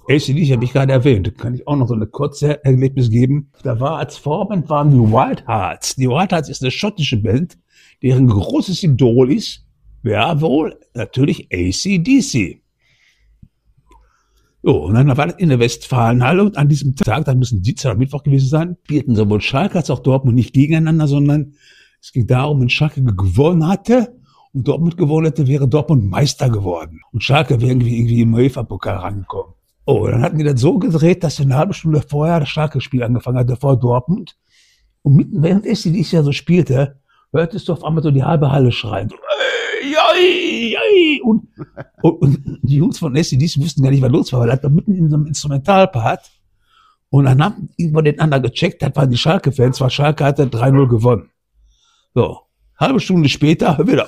AC/DC habe ich gerade erwähnt. Da kann ich auch noch so eine kurze Erlebnis geben. Da war als Vorband waren die Wild Hearts. Die Wild Hearts ist eine schottische Band, deren großes Idol ist, ja wohl, natürlich AC/DC. So, und dann war das in der Westfalenhalle und an diesem Tag, dann müssen Dienstag oder Mittwoch gewesen sein, spielten sowohl Schalke als auch Dortmund nicht gegeneinander, sondern es ging darum, wenn Schalke gewonnen hatte und Dortmund gewonnen hätte, wäre Dortmund Meister geworden. Und Schalke wäre irgendwie im UEFA-Pokal rangekommen. Oh, dann hatten die das so gedreht, dass eine halbe Stunde vorher das Schalke-Spiel angefangen hatte vor Dortmund. Und mitten während AC/DC ja so spielte, hörtest du auf einmal so die halbe Halle schreien. So, ey, ey, ey. Und die Jungs von AC/DC wussten gar nicht, was los war, weil das war mitten in so einem Instrumentalpart. Und dann haben irgendwann den anderen gecheckt, das waren die Schalke-Fans, weil Schalke hatte 3-0 gewonnen. So, halbe Stunde später wieder,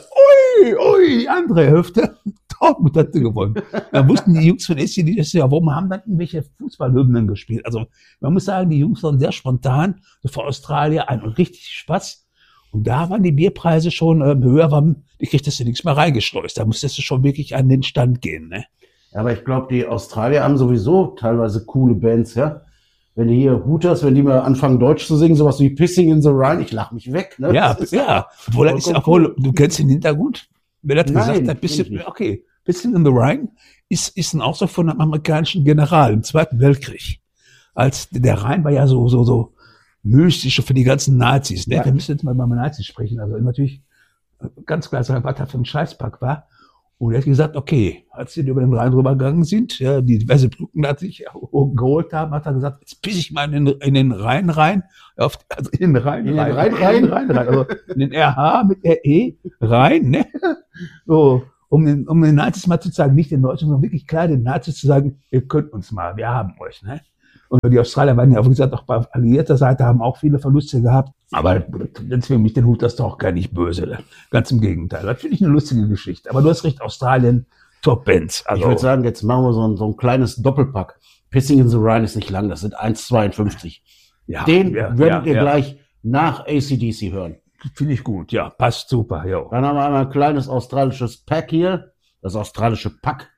ui, andere Hälfte, Dortmund hatte gewonnen. Dann wussten die Jungs von AC/DC, ja, warum haben dann irgendwelche Fußballhymnen gespielt? Also, man muss sagen, die Jungs waren sehr spontan, so vor Australien, und richtig Spaß. Und da waren die Bierpreise schon höher, weil die kriegtest du nichts mehr reingeschleust. Da musstest du schon wirklich an den Stand gehen, ne? Aber ich glaube, die Australier haben sowieso teilweise coole Bands, ja. Wenn die hier Hooters, wenn die mal anfangen Deutsch zu singen, sowas wie Pissing in the Rhine, ich lach mich weg, ne? Ja, obwohl das ist auch wohl, du kennst den Hintergrund? Wer das gesagt hat, Pissing in the Rhine ist auch so von einem amerikanischen General im Zweiten Weltkrieg. Als der Rhein war ja so mystisch für die ganzen Nazis, ne? Ja. Wir müssen jetzt mal über Nazis sprechen, also natürlich ganz klar sagen, was da für ein Scheißpack war. Und er hat gesagt, okay, als sie über den Rhein rübergegangen sind, ja, die diverse Brücken da sich geholt haben, hat er gesagt, jetzt pisse ich mal in den Rhein rein, also in den Rhein rein, also in den RH mit RE rein, ne? So, um den Nazis mal zu sagen, nicht den Deutschen, sondern wirklich klar den Nazis zu sagen, ihr könnt uns mal, wir haben euch, ne? Und die Australier waren ja, wie gesagt, auch bei alliierter Seite haben auch viele Verluste gehabt. Aber deswegen mich den Hut, das ist doch gar nicht böse. Ne? Ganz im Gegenteil. Das finde ich eine lustige Geschichte. Aber du hast recht, Australien, Top-Bands. Also, ich würde sagen, jetzt machen wir so ein kleines Doppelpack. Pissing in the Rhine ist nicht lang, das sind 1,52. ja, Den werdet ihr gleich nach AC/DC hören. Finde ich gut, ja, passt super. Jo. Dann haben wir einmal ein kleines australisches Pack hier, das australische Pack.